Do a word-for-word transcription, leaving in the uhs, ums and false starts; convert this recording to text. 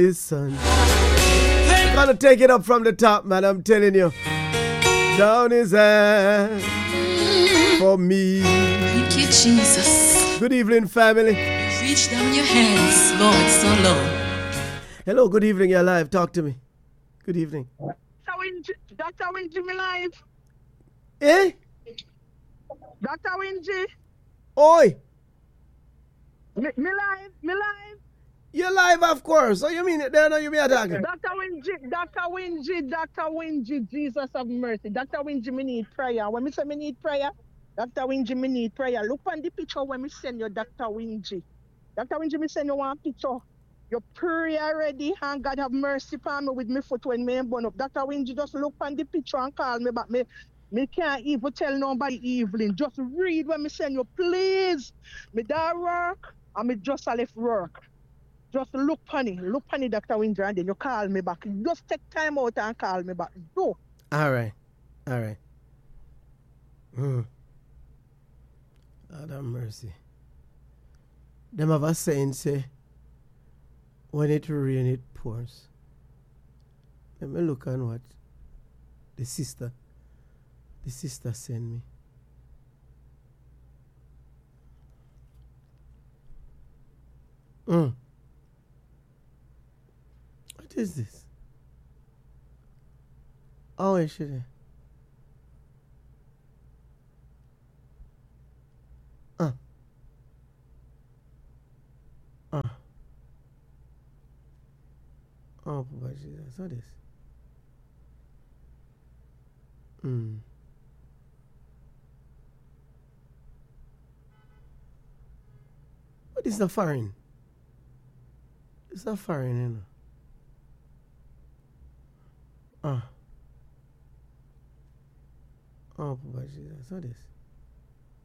Son. I'm gonna take it up from the top, man. I'm telling you. Down his hand for me. Thank you, Jesus. Good evening, family. Reach down your hands, Lord, so low. Hello, good evening. You're live. Talk to me. Good evening. Doctor Winji, me live. Eh? Doctor Winji. Oi. Me, me live. Me live. You're live, of course. So you mean it there now you be attacking? Doctor Winji, Doctor Winji, Doctor Winji, Jesus of mercy. Doctor Winji, me need prayer. When me say me need prayer, Doctor Winji, me need prayer. Look on the picture when me send you, Doctor Winji. Doctor Winji, me send you one picture. You pray already, and God have mercy upon me with me foot when me burn up. Doctor Winji, just look on the picture and call me back. Me, me can't even tell nobody evening. Just read when me send you, please. Me that work, and me just a left work. Just look funny, look funny, Doctor Windsor, and then you call me back. Just take time out and call me back. Do. All right. All right. Hmm. Lord have mercy. Them have a saying, say, when it rain, it pours. Let me look on what the sister, the sister sent me. Hmm. What is this? Oh, is she there? Uh. Uh. Oh, Papa Jesus. What is this? Hmm. What is the foreign? It's not foreign, you know. Ah. Oh, Papa Jesus. What is this?